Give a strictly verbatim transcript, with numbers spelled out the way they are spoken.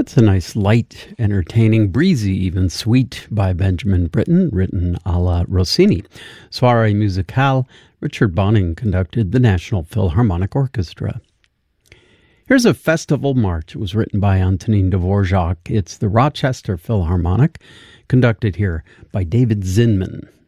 It's a nice, light, entertaining, breezy, even sweet by Benjamin Britten, written a la Rossini. Soirée musicale, Richard Bonning conducted the National Philharmonic Orchestra. Here's a festival march. It was written by Antonin Dvorak. It's the Rochester Philharmonic, conducted here by David Zinman.